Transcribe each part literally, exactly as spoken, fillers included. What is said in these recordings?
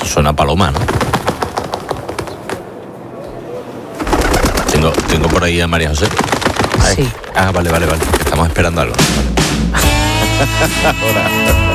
suena paloma, ¿no? Tengo, tengo por ahí a María José. Ay. Sí. Ah, vale, vale, vale. Estamos esperando algo. Ahora.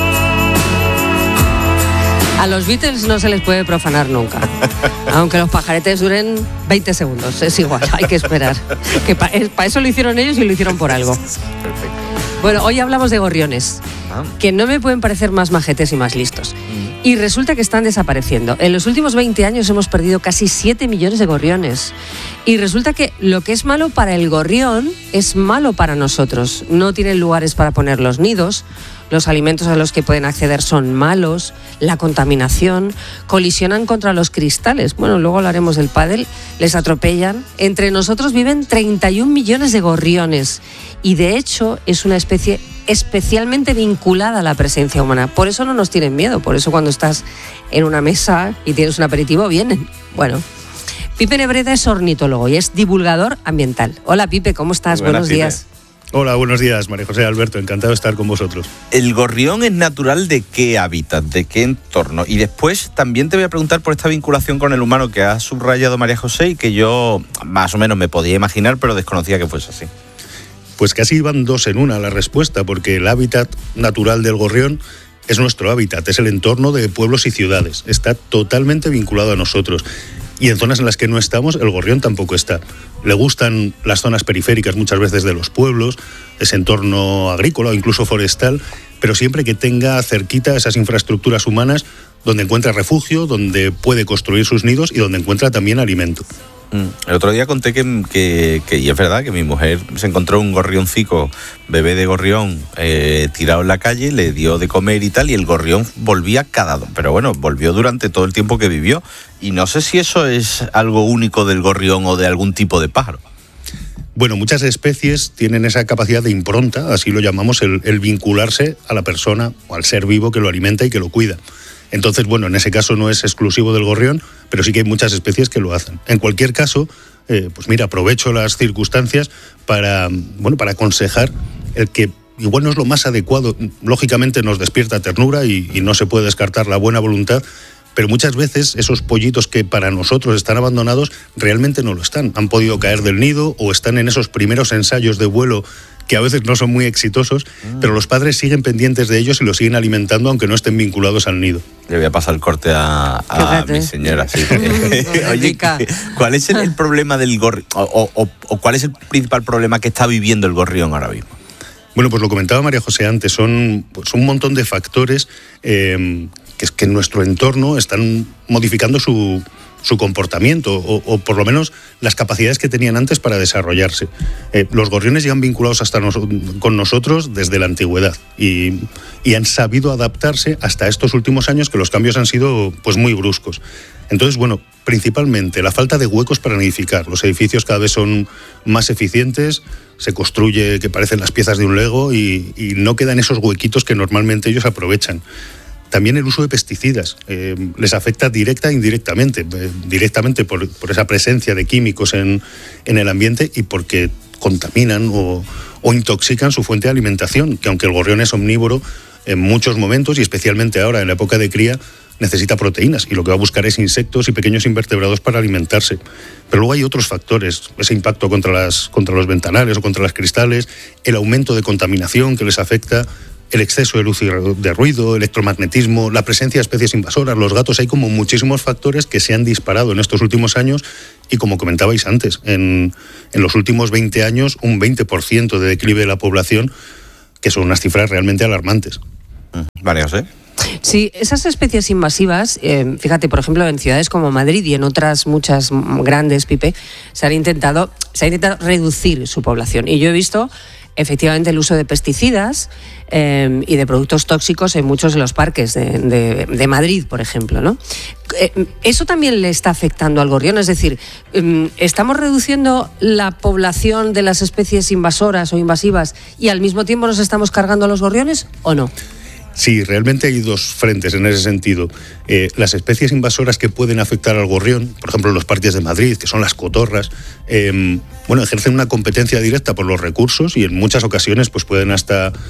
A los Beatles no se les puede profanar nunca. Aunque los pajaretes duren veinte segundos. Es igual, hay que esperar. Que para pa eso lo hicieron ellos y lo hicieron por algo. Perfecto. Bueno, hoy hablamos de gorriones, Ah. que no me pueden parecer más majetes y más listos. Mm. Y resulta que están desapareciendo. En los últimos veinte años hemos perdido casi siete millones de gorriones. Y resulta que lo que es malo para el gorrión es malo para nosotros. No tienen lugares para poner los nidos, los alimentos a los que pueden acceder son malos, la contaminación, colisionan contra los cristales. Bueno, luego hablaremos del pádel, les atropellan. Entre nosotros viven treinta y un millones de gorriones y de hecho es una especie especialmente vinculada a la presencia humana. Por eso no nos tienen miedo, por eso cuando estás en una mesa y tienes un aperitivo vienen. Bueno, Pipe Nebreda es ornitólogo y es divulgador ambiental. Hola Pipe, ¿cómo estás? Buenas, Buenos Pipe. días. Hola, buenos días, María José, Alberto, encantado de estar con vosotros. ¿El gorrión es natural de qué hábitat, de qué entorno? Y después también te voy a preguntar por esta vinculación con el humano que ha subrayado María José y que yo más o menos me podía imaginar, pero desconocía que fuese así. Pues casi van dos en una la respuesta, porque el hábitat natural del gorrión es nuestro hábitat, es el entorno de pueblos y ciudades, está totalmente vinculado a nosotros. Y en zonas en las que no estamos, el gorrión tampoco está. Le gustan las zonas periféricas muchas veces de los pueblos, ese entorno agrícola o incluso forestal, pero siempre que tenga cerquita esas infraestructuras humanas donde encuentra refugio, donde puede construir sus nidos y donde encuentra también alimento. El otro día conté que, que, que, y es verdad, que mi mujer se encontró un gorrioncico, bebé de gorrión, eh, tirado en la calle, le dio de comer y tal, y el gorrión volvía cada dos. Pero bueno, volvió durante todo el tiempo que vivió. Y no sé si eso es algo único del gorrión o de algún tipo de pájaro. Bueno, muchas especies tienen esa capacidad de impronta, así lo llamamos, el, el vincularse a la persona o al ser vivo que lo alimenta y que lo cuida. Entonces, bueno, en ese caso no es exclusivo del gorrión, pero sí que hay muchas especies que lo hacen. En cualquier caso, eh, pues mira, aprovecho las circunstancias para, bueno, para aconsejar el que igual no es lo más adecuado. Lógicamente nos despierta ternura y, y no se puede descartar la buena voluntad, pero muchas veces esos pollitos que para nosotros están abandonados realmente no lo están. Han podido caer del nido o están en esos primeros ensayos de vuelo que a veces no son muy exitosos, mm. pero los padres siguen pendientes de ellos y los siguen alimentando aunque no estén vinculados al nido. Le voy a pasar el corte a, a mi señora. Sí. Oye, ¿cuál es el, el problema del gorrión? O, o, o cuál es el principal problema que está viviendo el gorrión ahora mismo? Bueno, pues lo comentaba María José antes, son pues, un montón de factores eh, que, que en nuestro entorno están modificando su... su comportamiento o, o por lo menos las capacidades que tenían antes para desarrollarse. Eh, los gorriones llevan vinculados hasta nos, con nosotros desde la antigüedad y, y han sabido adaptarse hasta estos últimos años que los cambios han sido pues muy bruscos. Entonces, bueno, principalmente la falta de huecos para nidificar. Los edificios cada vez son más eficientes, se construye que parecen las piezas de un Lego y, y no quedan esos huequitos que normalmente ellos aprovechan. También el uso de pesticidas eh, les afecta directa e indirectamente, eh, directamente por, por esa presencia de químicos en, en el ambiente y porque contaminan o, o intoxican su fuente de alimentación, que aunque el gorrión es omnívoro, en muchos momentos y especialmente ahora en la época de cría necesita proteínas y lo que va a buscar es insectos y pequeños invertebrados para alimentarse. Pero luego hay otros factores, ese impacto contra, las, contra los ventanales o contra los cristales, el aumento de contaminación que les afecta, el exceso de luz y de ruido, electromagnetismo, la presencia de especies invasoras, los gatos. Hay como muchísimos factores que se han disparado en estos últimos años y como comentabais antes, en, en los últimos veinte años un veinte por ciento de declive de la población, que son unas cifras realmente alarmantes. Vale, José. Sí, esas especies invasivas, eh, fíjate, por ejemplo, en ciudades como Madrid y en otras muchas grandes, Pipe, se han intentado, se ha intentado reducir su población. Y yo he visto efectivamente el uso de pesticidas eh, y de productos tóxicos en muchos de los parques de, de, de Madrid, por ejemplo, ¿no? Eh, ¿Eso también le está afectando al gorrión? Es decir, eh, ¿estamos reduciendo la población de las especies invasoras o invasivas y al mismo tiempo nos estamos cargando a los gorriones o no? Sí, realmente hay dos frentes en ese sentido. Eh, las especies invasoras que pueden afectar al gorrión, por ejemplo en los parques de Madrid, que son las cotorras, eh, bueno, ejercen una competencia directa por los recursos y en muchas ocasiones pues pueden hasta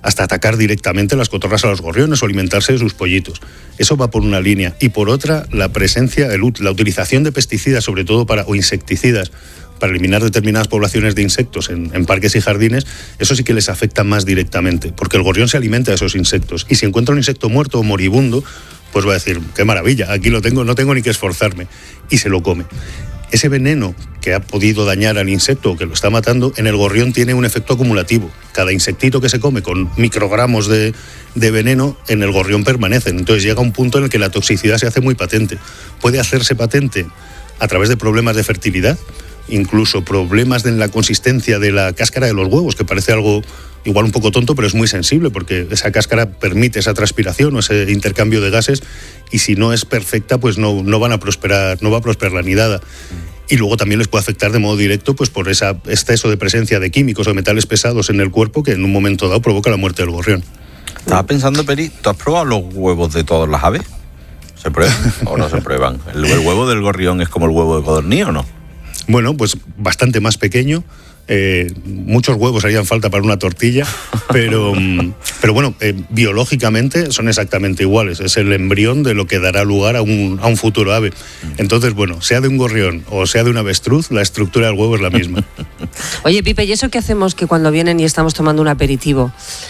hasta atacar directamente las cotorras a los gorriones o alimentarse de sus pollitos. Eso va por una línea. Y por otra, la presencia, el, la utilización de pesticidas, sobre todo para, o insecticidas, para eliminar determinadas poblaciones de insectos en, en parques y jardines, eso sí que les afecta más directamente, porque el gorrión se alimenta de esos insectos. Y si encuentra un insecto muerto o moribundo, pues va a decir, qué maravilla, aquí lo tengo, no tengo ni que esforzarme. Y se lo come. Ese veneno que ha podido dañar al insecto o que lo está matando, en el gorrión tiene un efecto acumulativo. Cada insectito que se come con microgramos de, de veneno, en el gorrión permanecen. Entonces llega un punto en el que la toxicidad se hace muy patente. Puede hacerse patente a través de problemas de fertilidad, incluso problemas en la consistencia de la cáscara de los huevos, que parece algo igual un poco tonto, pero es muy sensible, porque esa cáscara permite esa transpiración o ese intercambio de gases, y si no es perfecta, pues no, no van a prosperar, no va a prosperar la nidada. Y luego también les puede afectar de modo directo, pues por ese exceso de presencia de químicos o metales pesados en el cuerpo, que en un momento dado provoca la muerte del gorrión. Estaba pensando, Peri, ¿tú has probado los huevos de todas las aves? ¿Se prueban o no se prueban? ¿El, el huevo del gorrión es como el huevo de codorniz o no? Bueno, pues bastante más pequeño. Eh, muchos huevos harían falta para una tortilla, pero, pero bueno, eh, biológicamente son exactamente iguales. Es el embrión de lo que dará lugar a un, a un futuro ave. Entonces, bueno, sea de un gorrión o sea de un avestruz, la estructura del huevo es la misma. Oye, Pipe, ¿y eso qué hacemos que cuando vienen y estamos tomando un aperitivo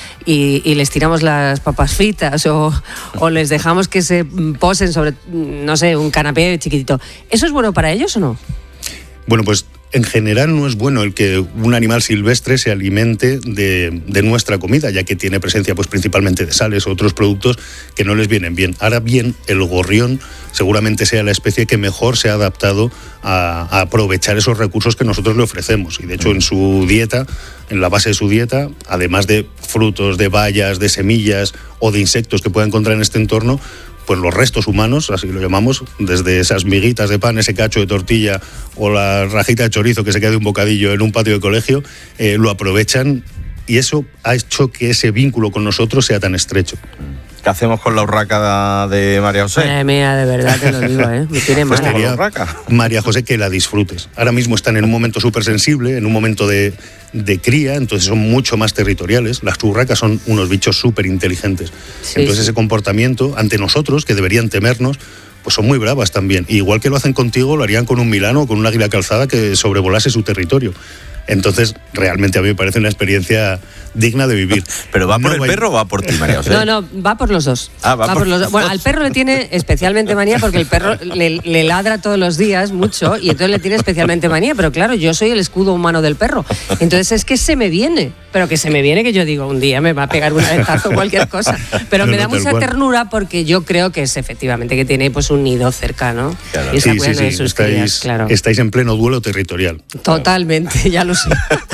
y, y les tiramos las papas fritas o, o les dejamos que se posen sobre, no sé, un canapé chiquitito? ¿Eso es bueno para ellos o no? Bueno, pues en general no es bueno el que un animal silvestre se alimente de, de nuestra comida, ya que tiene presencia pues principalmente de sales o otros productos que no les vienen bien. Ahora bien, el gorrión seguramente sea la especie que mejor se ha adaptado a, a aprovechar esos recursos que nosotros le ofrecemos. Y de hecho en su dieta, en la base de su dieta, además de frutos, de bayas, de semillas o de insectos que pueda encontrar en este entorno, pues los restos humanos, así lo llamamos, desde esas miguitas de pan, ese cacho de tortilla o la rajita de chorizo que se queda de un bocadillo en un patio de colegio, eh, lo aprovechan, y eso ha hecho que ese vínculo con nosotros sea tan estrecho. ¿Qué hacemos con la urraca de María José? Madre mía, de verdad te lo digo, ¿eh? Me tiene Pues mal. quería, María José, que la disfrutes. Ahora mismo están en un momento súper sensible, en un momento de, de cría, entonces son mucho más territoriales. Las urracas son unos bichos súper inteligentes. Sí, entonces sí. Ese comportamiento ante nosotros, que deberían temernos, pues son muy bravas también. Y igual que lo hacen contigo, lo harían con un milano o con un águila calzada que sobrevolase su territorio. Entonces, realmente a mí me parece una experiencia digna de vivir. ¿Pero va por no el va... perro o va por ti, María José? No, no, va por los dos. Ah, va, va por, por los dos. Bueno, al perro le tiene especialmente manía porque el perro le, le ladra todos los días mucho y entonces le tiene especialmente manía. Pero claro, yo soy el escudo humano del perro. Entonces es que se me viene. Pero que se me viene que yo digo, un día me va a pegar un aletazo o cualquier cosa. Pero no, me da no, mucha cual. ternura porque yo creo que es efectivamente que tiene pues un nido cercano. Claro. Y sí, sí, sí. Sus estáis, crías, claro. estáis en pleno duelo territorial. Totalmente, claro. Ya lo sé.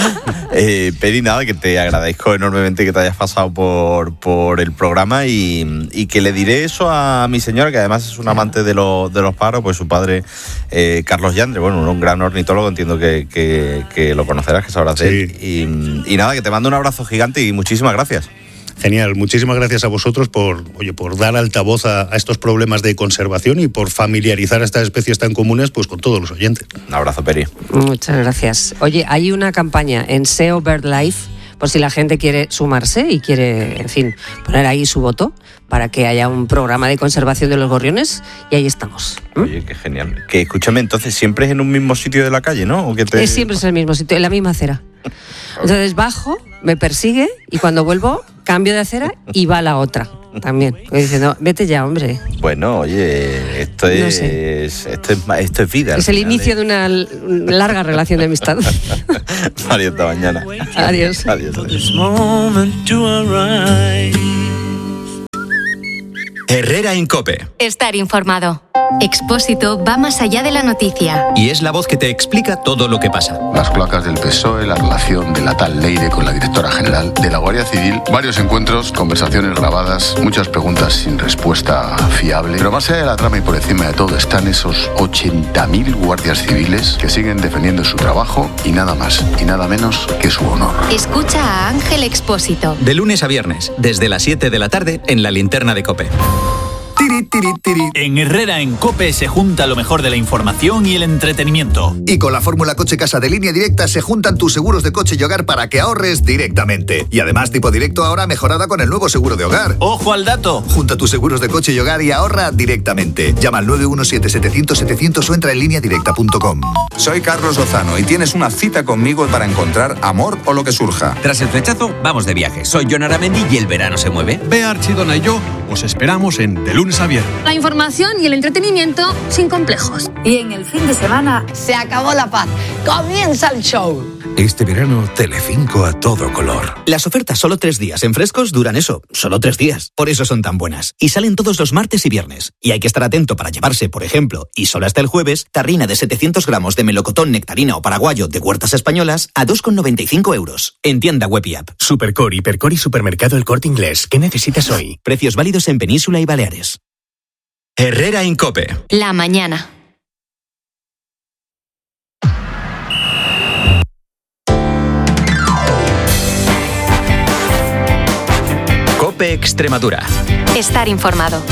Eh, Peri, nada, que te agradezco enormemente que te hayas pasado por, por el programa y, y que le diré eso a mi señora, que además es un amante de, lo, de los pájaros, pues su padre, eh, Carlos Yandre, bueno, un gran ornitólogo, entiendo que, que, que lo conocerás, que sabrás de él. Y, y nada, que te mando un abrazo gigante y muchísimas gracias. Genial, muchísimas gracias a vosotros por, oye, por dar altavoz a, a estos problemas de conservación y por familiarizar a estas especies tan comunes pues con todos los oyentes. Un abrazo, Peri. Muchas gracias. Oye, hay una campaña en S E O BirdLife, por si la gente quiere sumarse y quiere, en fin, poner ahí su voto para que haya un programa de conservación de los gorriones, y ahí estamos. ¿Mm? Oye, qué genial. Que escúchame, entonces siempre es en un mismo sitio de la calle, ¿no? ¿O que te... es, siempre es el mismo sitio, en la misma acera. Entonces bajo, me persigue y cuando vuelvo cambio de acera y va a la otra también. Diciendo, vete ya, hombre. Bueno, oye, esto es, no sé. esto es, esto es vida. Es el inicio de una larga relación de amistad. Mario, hasta mañana. Adiós. Adiós. Herrera en COPE. Estar informado. Expósito va más allá de la noticia. Y es la voz que te explica todo lo que pasa. Las cloacas del P S O E, la relación de la tal Leire con la directora general de la Guardia Civil, varios encuentros, conversaciones grabadas, muchas preguntas sin respuesta fiable. Pero más allá de la trama y por encima de todo están esos ochenta mil guardias civiles que siguen defendiendo su trabajo y nada más y nada menos que su honor. Escucha a Ángel Expósito. De lunes a viernes, desde las siete de la tarde en La Linterna de COPE. ¡Tiri! tiri, tiri, tiri. En Herrera en COPE se junta lo mejor de la información y el entretenimiento. Y con la fórmula Coche Casa de Línea Directa se juntan tus seguros de coche y hogar para que ahorres directamente. Y además tipo directo ahora mejorada con el nuevo seguro de hogar. ¡Ojo al dato! Junta tus seguros de coche y hogar y ahorra directamente. Llama al nueve uno siete, setecientos, setecientos o entra en línea directa punto com. Soy Carlos Lozano y tienes una cita conmigo para encontrar amor o lo que surja. Tras el flechazo, vamos de viaje. Soy Jon Aramendi y el verano se mueve. Bea Archidona y yo os esperamos en De Lunes a Viernes. La información y el entretenimiento sin complejos. Y en el fin de semana se acabó la paz. Comienza el show. Este verano, Telecinco a todo color. Las ofertas solo tres días en Frescos duran eso, solo tres días. Por eso son tan buenas. Y salen todos los martes y viernes. Y hay que estar atento para llevarse, por ejemplo, y solo hasta el jueves, tarrina de setecientos gramos de melocotón, nectarina o paraguayo de Huertas Españolas a dos con noventa y cinco euros. En tienda web y app. Supercore, Hipercore y Supermercado El Corte Inglés. ¿Qué necesitas hoy? Precios válidos en Península y Baleares. Herrera en COPE. La mañana. COPE Extremadura. Estar informado.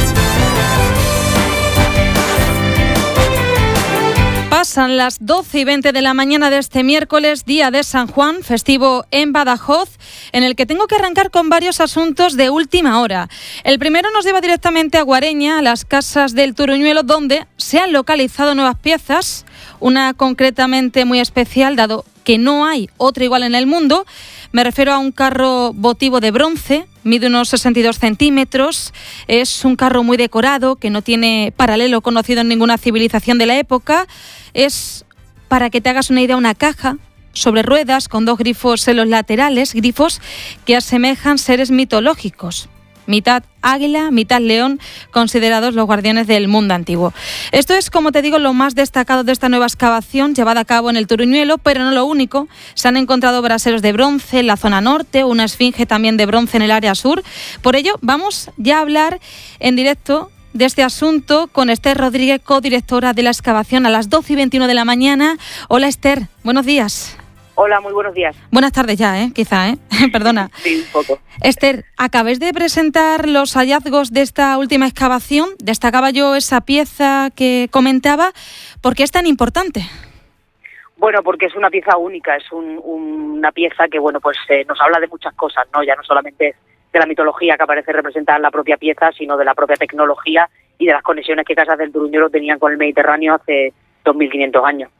Pasan las doce y veinte de la mañana de este miércoles, día de San Juan, festivo en Badajoz, en el que tengo que arrancar con varios asuntos de última hora. El primero nos lleva directamente a Guareña, a las casas del Turuñuelo, donde se han localizado nuevas piezas, una concretamente muy especial, dado que no hay otra igual en el mundo. Me refiero a un carro votivo de bronce, mide unos sesenta y dos centímetros, es un carro muy decorado, que no tiene paralelo conocido en ninguna civilización de la época. Es, para que te hagas una idea, una caja sobre ruedas con dos grifos en los laterales, grifos que asemejan seres mitológicos. Mitad águila, mitad león, considerados los guardianes del mundo antiguo. Esto es, como te digo, lo más destacado de esta nueva excavación llevada a cabo en el Turuñuelo, pero no lo único. Se han encontrado braseros de bronce en la zona norte, una esfinge también de bronce en el área sur. Por ello, vamos ya a hablar en directo de este asunto con Esther Rodríguez, codirectora de la excavación, a las doce y veintiuno de la mañana. Hola, Esther, buenos días. Hola, muy buenos días. Buenas tardes ya, ¿eh? Quizá, ¿eh? Perdona. Sí, un poco. Esther, acabáis de presentar los hallazgos de esta última excavación. Destacaba yo esa pieza que comentaba. ¿Por qué es tan importante? Bueno, porque es una pieza única, es un, una pieza que, bueno, pues eh, nos habla de muchas cosas, ¿no? Ya no solamente de la mitología que aparece representada en la propia pieza, sino de la propia tecnología y de las conexiones que Casas del Turuñuelo tenían con el Mediterráneo hace dos mil quinientos años.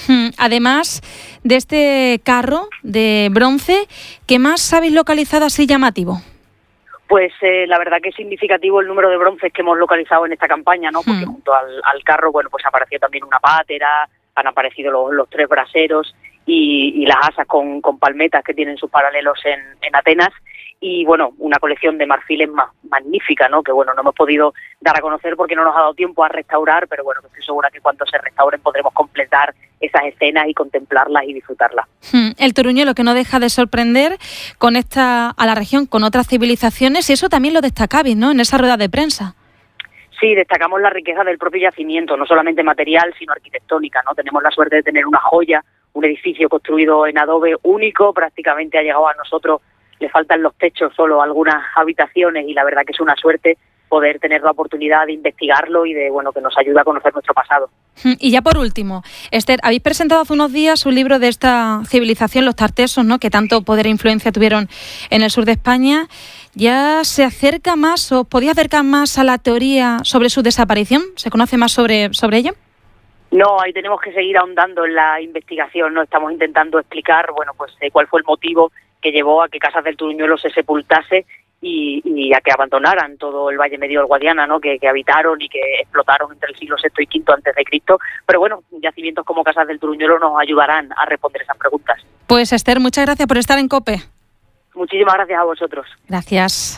Además de este carro de bronce, ¿qué más habéis localizado así llamativo? Pues eh, la verdad que es significativo el número de bronces que hemos localizado en esta campaña, ¿no? Porque hmm. junto al, al carro, bueno, pues apareció también una pátera, han aparecido los, los tres braseros y, y las asas con, con palmetas que tienen sus paralelos en, en Atenas. Y, bueno, una colección de marfiles más magnífica, ¿no? Que, bueno, no hemos podido dar a conocer porque no nos ha dado tiempo a restaurar, pero, bueno, estoy segura que cuando se restauren podremos completar esas escenas y contemplarlas y disfrutarlas. El Turuñuelo, que no deja de sorprender, conecta a la región con otras civilizaciones, y eso también lo destacabais, ¿no?, en esa rueda de prensa. Sí, destacamos la riqueza del propio yacimiento, no solamente material, sino arquitectónica, ¿no? Tenemos la suerte de tener una joya, un edificio construido en adobe único, prácticamente ha llegado a nosotros. Le faltan los techos, solo algunas habitaciones, y la verdad que es una suerte poder tener la oportunidad de investigarlo y de, bueno, que nos ayude a conocer nuestro pasado. Y ya por último, Esther, habéis presentado hace unos días un libro de esta civilización, los tartesos, ¿no?, que tanto poder e influencia tuvieron en el sur de España. ¿Ya se acerca más o podía acercar más a la teoría sobre su desaparición? ¿Se conoce más sobre, sobre ello? No, ahí tenemos que seguir ahondando en la investigación, ¿no? Estamos intentando explicar, bueno, pues eh, cuál fue el motivo que llevó a que Casas del Turuñuelo se sepultase y, y a que abandonaran todo el Valle Medio del Guadiana, ¿no?, que, que habitaron y que explotaron entre el siglo sexto y quinto antes de Cristo. Pero bueno, yacimientos como Casas del Turuñuelo nos ayudarán a responder esas preguntas. Pues Esther, muchas gracias por estar en COPE. Muchísimas gracias a vosotros. Gracias.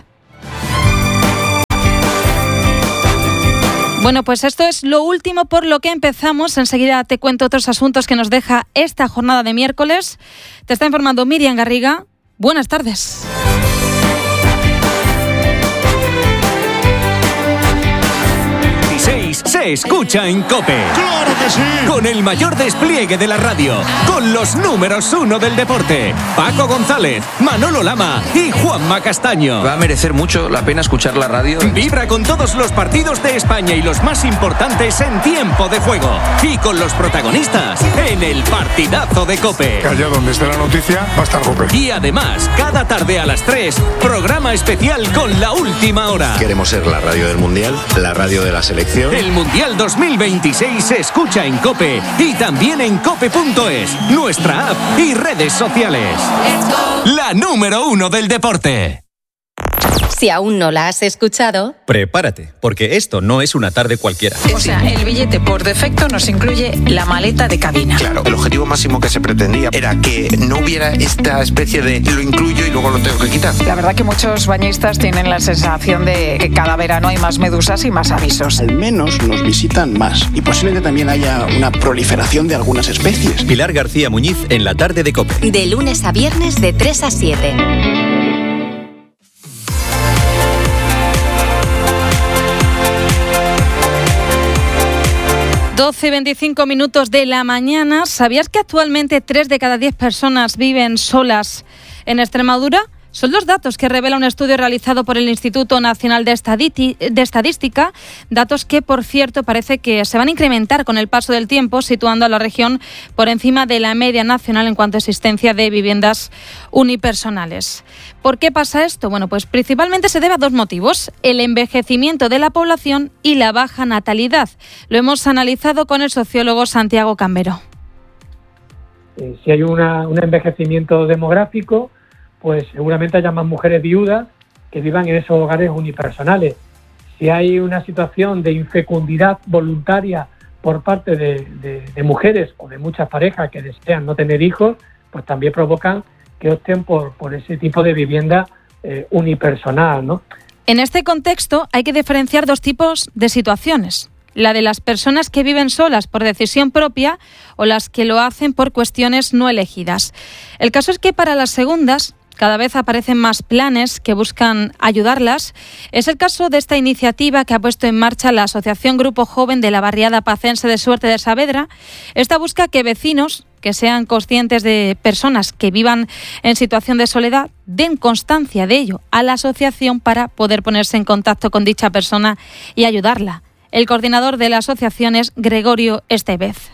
Bueno, pues esto es lo último por lo que empezamos. Enseguida te cuento otros asuntos que nos deja esta jornada de miércoles. Te está informando Miriam Garriga. Buenas tardes. país se escucha en COPE. ¡Claro que sí! Con el mayor despliegue de la radio, con los números uno del deporte, Paco González, Manolo Lama y Juanma Castaño. Va a merecer mucho la pena escuchar la radio. Vibra con todos los partidos de España y los más importantes en tiempo de juego. Y con los protagonistas en el partidazo de COPE. Que allá donde esté la noticia va a estar COPE. Y además, cada tarde a las tres, programa especial con la última hora. Queremos ser la radio del Mundial, la radio de la selección. El Mundial dos mil veintiséis se escucha en COPE y también en cope punto es, nuestra app y redes sociales. La número uno del deporte. Si aún no la has escuchado, prepárate, porque esto no es una tarde cualquiera. O sea, el billete por defecto nos incluye la maleta de cabina. Claro, el objetivo máximo que se pretendía era que no hubiera esta especie de lo incluyo y luego lo tengo que quitar. La verdad que muchos bañistas tienen la sensación de que cada verano hay más medusas y más avisos. Al menos nos visitan más y posiblemente también haya una proliferación de algunas especies. Pilar García Muñiz en la tarde de COPE. De lunes a viernes de tres a siete. doce y veinticinco minutos de la mañana. ¿Sabías que actualmente tres de cada diez personas viven solas en Extremadura? Son los datos que revela un estudio realizado por el Instituto Nacional de, Estaditi- de Estadística, datos que, por cierto, parece que se van a incrementar con el paso del tiempo, situando a la región por encima de la media nacional en cuanto a existencia de viviendas unipersonales. ¿Por qué pasa esto? Bueno, pues principalmente se debe a dos motivos: el envejecimiento de la población y la baja natalidad. Lo hemos analizado con el sociólogo Santiago Cambero. Eh, si hay una, un envejecimiento demográfico, pues seguramente haya más mujeres viudas que vivan en esos hogares unipersonales. Si hay una situación de infecundidad voluntaria por parte de, de, de mujeres o de muchas parejas que desean no tener hijos, pues también provocan que opten por, por ese tipo de vivienda eh, unipersonal, ¿no? En este contexto hay que diferenciar dos tipos de situaciones: la de las personas que viven solas por decisión propia o las que lo hacen por cuestiones no elegidas. El caso es que para las segundas cada vez aparecen más planes que buscan ayudarlas. Es el caso de esta iniciativa que ha puesto en marcha la Asociación Grupo Joven de la barriada pacense de Suerte de Saavedra. Esta busca que vecinos que sean conscientes de personas que vivan en situación de soledad den constancia de ello a la asociación para poder ponerse en contacto con dicha persona y ayudarla. El coordinador de la asociación es Gregorio Estevez.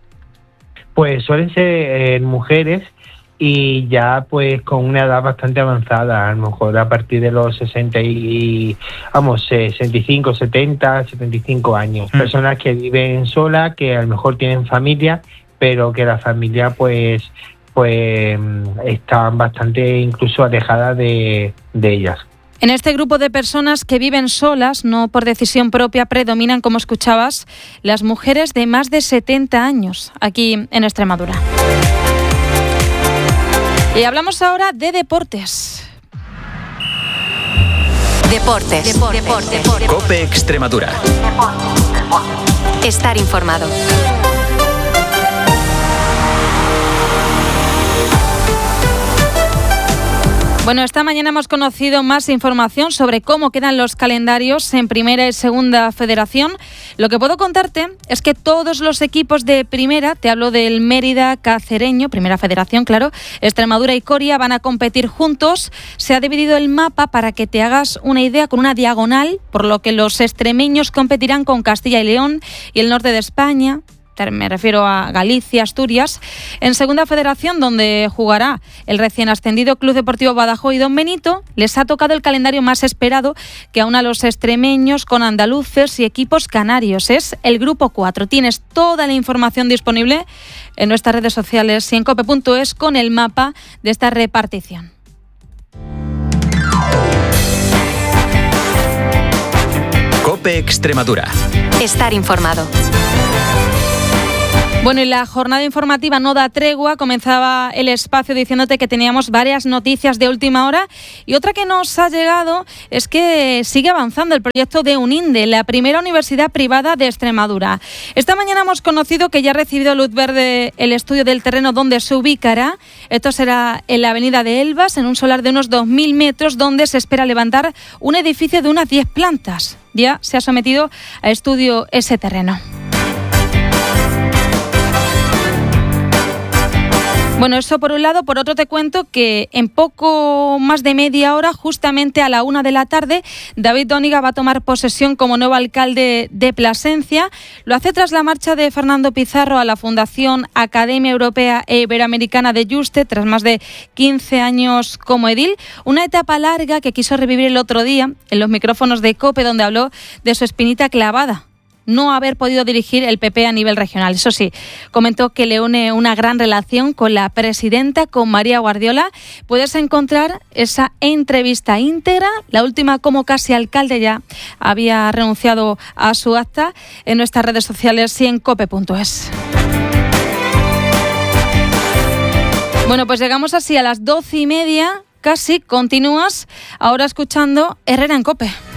Pues suelen ser eh, mujeres y ya pues con una edad bastante avanzada, a lo mejor a partir de los sesenta y vamos sesenta y cinco, setenta, setenta y cinco años. Mm. Personas que viven solas, que a lo mejor tienen familia, pero que la familia pues pues están bastante incluso alejadas de, de ellas. En este grupo de personas que viven solas, no por decisión propia, predominan, como escuchabas, las mujeres de más de setenta años aquí en Extremadura. Y hablamos ahora de deportes. Deportes. Deportes. Deportes. Deportes. COPE Extremadura. Estar informado. Bueno, esta mañana hemos conocido más información sobre cómo quedan los calendarios en Primera y Segunda Federación. Lo que puedo contarte es que todos los equipos de Primera, te hablo del Mérida, Cacereño, Primera Federación, claro, Extremadura y Coria, van a competir juntos. Se ha dividido el mapa para que te hagas una idea con una diagonal, por lo que los extremeños competirán con Castilla y León y el norte de España. Me refiero a Galicia, Asturias. En Segunda Federación, donde jugará el recién ascendido Club Deportivo Badajoz y Don Benito, les ha tocado el calendario más esperado que aúna a los extremeños con andaluces y equipos canarios. Es el Grupo cuatro. Tienes toda la información disponible en nuestras redes sociales y en cope punto es con el mapa de esta repartición. COPE Extremadura. Estar informado. Bueno, y la jornada informativa no da tregua. Comenzaba el espacio diciéndote que teníamos varias noticias de última hora y otra que nos ha llegado es que sigue avanzando el proyecto de UNINDE, la primera universidad privada de Extremadura. Esta mañana hemos conocido que ya ha recibido luz verde el estudio del terreno donde se ubicará. Esto será en la avenida de Elvas, en un solar de unos dos mil metros, donde se espera levantar un edificio de unas diez plantas. Ya se ha sometido a estudio ese terreno. Bueno, eso por un lado. Por otro te cuento que en poco más de media hora, justamente a la una de la tarde, David Dóniga va a tomar posesión como nuevo alcalde de Plasencia. Lo hace tras la marcha de Fernando Pizarro a la Fundación Academia Europea e Iberoamericana de Yuste, tras más de quince años como edil. Una etapa larga que quiso revivir el otro día en los micrófonos de COPE, donde habló de su espinita clavada: no haber podido dirigir el P P a nivel regional. Eso sí, comentó que le une una gran relación con la presidenta, con María Guardiola. Puedes encontrar esa entrevista íntegra, la última como casi alcalde ya había renunciado a su acta, en nuestras redes sociales y en cope punto es. Bueno, pues llegamos así a las doce y media, casi. Continúas ahora escuchando Herrera en COPE.